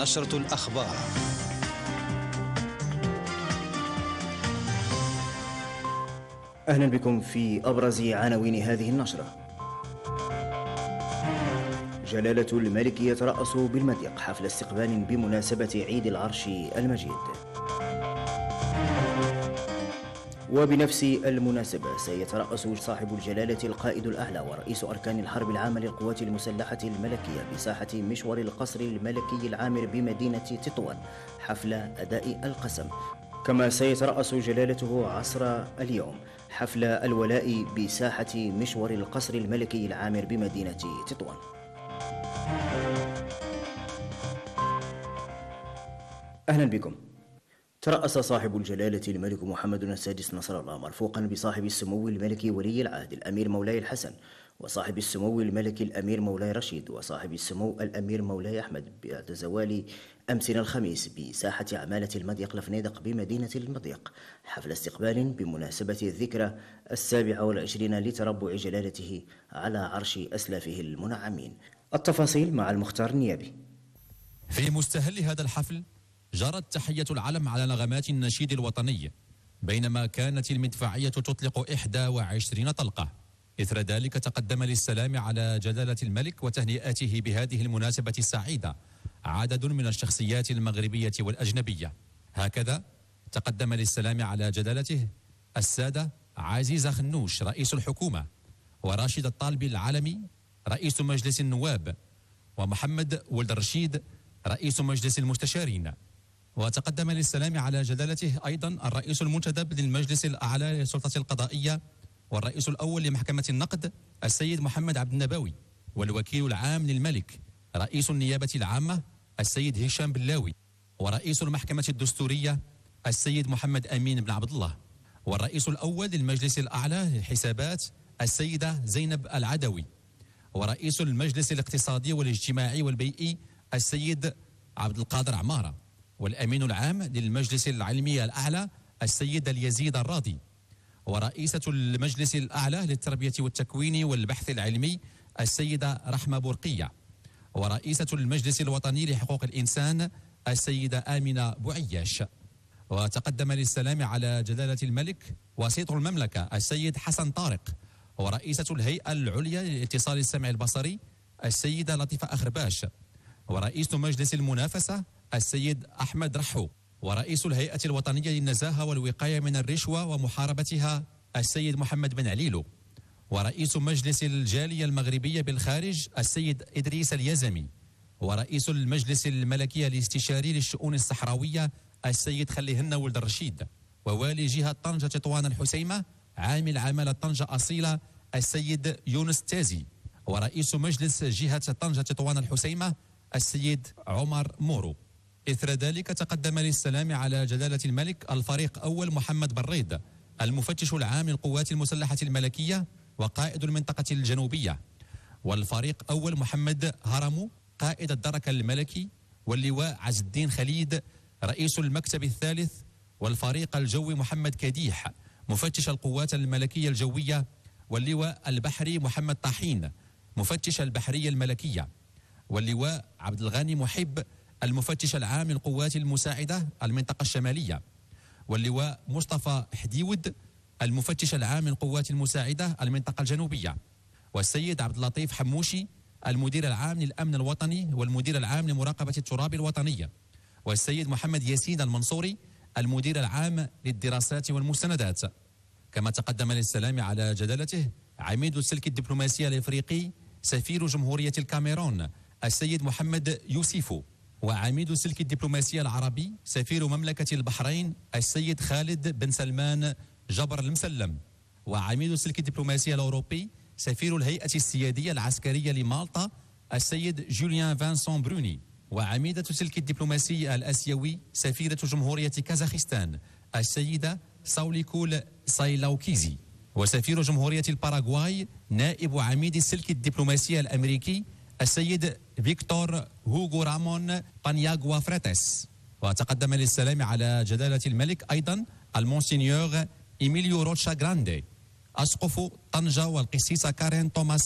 نشرة الأخبار. أهلا بكم في أبرز عناوين هذه النشرة. جلالة الملك يترأس بالمضيق حفل استقبال بمناسبة عيد العرش المجيد. وبنفس المناسبة سيترأس صاحب الجلالة القائد الأعلى ورئيس أركان الحرب العامة للقوات المسلحة الملكية بساحة مشور القصر الملكي العامر بمدينة تطوان حفل أداء القسم. كما سيترأس جلالته عصر اليوم حفل الولاء بساحة مشور القصر الملكي العامر بمدينة تطوان. أهلا بكم. ترأس صاحب الجلالة الملك محمد السادس نصر الله مرفوقا بصاحب السمو الملكي ولي العهد الأمير مولاي الحسن وصاحب السمو الملكي الأمير مولاي رشيد وصاحب السمو الأمير مولاي أحمد بعد زوال أمسنا الخميس بساحة عمالة المضيق لفنيدق بمدينة المضيق حفل استقبال بمناسبة الذكرى 27 لتربع جلالته على عرش أسلافه المنعمين. التفاصيل مع المختار النيابي. في مستهل هذا الحفل جرت تحية العلم على نغمات النشيد الوطني بينما كانت المدفعية تطلق 21 طلقة. إثر ذلك تقدم للسلام على جلالة الملك وتهنئته بهذه المناسبة السعيدة عدد من الشخصيات المغربية والأجنبية. هكذا تقدم للسلام على جلالته السادة عزيزة خنوش رئيس الحكومة وراشد الطالبي العالمي رئيس مجلس النواب ومحمد ولد الرشيد رئيس مجلس المستشارين. وتقدم للسلام على جلالته أيضا الرئيس المنتدب للمجلس الأعلى للسلطة القضائية والرئيس الأول لمحكمة النقد السيد محمد عبد النبوي والوكيل العام للملك رئيس النيابة العامة السيد هشام بلاوي ورئيس المحكمة الدستورية السيد محمد أمين بن عبد الله والرئيس الأول للمجلس الأعلى للحسابات السيدة زينب العدوي ورئيس المجلس الاقتصادي والاجتماعي والبيئي السيد عبد القادر عمارة والأمين العام للمجلس العلمي الأعلى السيد اليزيد الراضي ورئيسة المجلس الأعلى للتربية والتكوين والبحث العلمي السيدة رحمة برقية ورئيسة المجلس الوطني لحقوق الإنسان السيدة آمنة بوعياش. وتقدم للسلام على جلالة الملك وسيط المملكة السيد حسن طارق ورئيسة الهيئة العليا للاتصال السمعي البصري السيدة لطيفة أخرباش ورئيس مجلس المنافسة السيد أحمد رحو ورئيس الهيئة الوطنية للنزاهة والوقاية من الرشوة ومحاربتها السيد محمد بن عليلو ورئيس مجلس الجالية المغربية بالخارج السيد إدريس اليزمي ورئيس المجلس الملكي الاستشاري للشؤون الصحراوية السيد خليهن ولد الرشيد ووالي جهة طنجة تطوان الحسيمة عامل عمالة طنجة أصيلة السيد يونس تازي ورئيس مجلس جهة طنجة تطوان الحسيمة السيد عمر مورو. إثر ذلك تقدم للسلام على جلالة الملك الفريق أول محمد بريد المفتش العام للقوات المسلحة الملكية وقائد المنطقة الجنوبية والفريق أول محمد هرمو قائد الدرك الملكي واللواء عز الدين خليد رئيس المكتب الثالث والفريق الجوي محمد كديح مفتش القوات الملكية الجوية واللواء البحري محمد طاحين مفتش البحرية الملكية واللواء عبد الغني محب المفتش العام للقوات المساعدة المنطقة الشمالية واللواء مصطفى حديود المفتش العام للقوات المساعدة المنطقة الجنوبية والسيد عبد اللطيف حموشي المدير العام للأمن الوطني والمدير العام لمراقبة التراب الوطنية والسيد محمد ياسين المنصوري المدير العام للدراسات والمستندات. كما تقدم للسلام على جلالته عميد السلك الدبلوماسي الإفريقي سفير جمهورية الكاميرون السيد محمد يوسيفو وعميد السلك الدبلوماسي العربي سفير مملكة البحرين السيد خالد بن سلمان جبر المسلم وعميد السلك الدبلوماسي الأوروبي سفير الهيئة السيادية العسكرية لمالطا السيد جوليان فانسون بروني وعميدة السلك الدبلوماسي الآسيوي سفيرة جمهورية كازاخستان السيدة ساوليكول سايلاوكيزي وسفير جمهورية الباراغواي نائب عميد السلك الدبلوماسي الأمريكي السيد فيكتور هوغو رامون بانياغوا فريتس. وتقدم للسلام على جلالة الملك أيضا المونسينيور إيميليو روتشا غراندي أسقف طنجة والقسيسة كارين توماس